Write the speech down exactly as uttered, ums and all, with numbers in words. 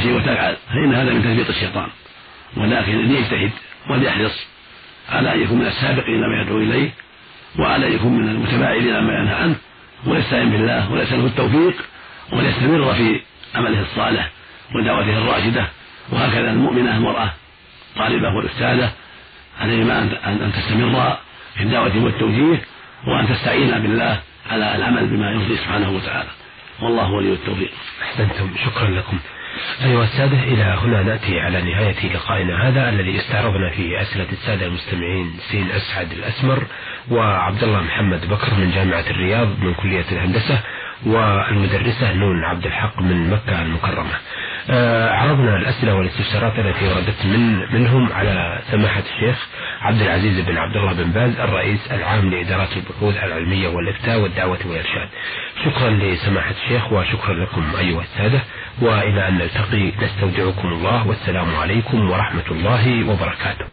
شيء وتفعل، فإن هذا من تثبيط الشيطان، ولكن ليجتهد وليحرص على أن يكون من السابقين ما يدعو إليه، وعلى أن يكون من المتباعدين عما ينهى عنه، ويستعين بالله ويسأله التوفيق، ويستمر في عمله الصالح ودعوته الراشدة. وهكذا المؤمنة المرأة طالبة والأستاذة عليهما أن تستمر في الدعوة والتوجيه، وأن تستعين بالله على العمل بما يرضي سبحانه وتعالى، والله ولي التوفيق. أحسنتم، شكرا لكم. أيها السادة، إلى هنا نأتي على نهاية لقائنا هذا الذي استعرضنا فيه أسئلة السادة المستمعين سين أسعد الأسمر وعبد الله محمد بكر من جامعة الرياض من كلية الهندسة، والمدرسة نون عبد الحق من مكة المكرمة. عرضنا الأسئلة والاستفسارات التي وردت من منهم على سماحة الشيخ عبد العزيز بن عبد الله بن باز الرئيس العام لإدارات البحوث العلمية والإفتاء والدعوة والإرشاد. شكرا لسماحة الشيخ وشكرا لكم أيها السادة، وإلى أن نلتقي نستودعكم الله، والسلام عليكم ورحمة الله وبركاته.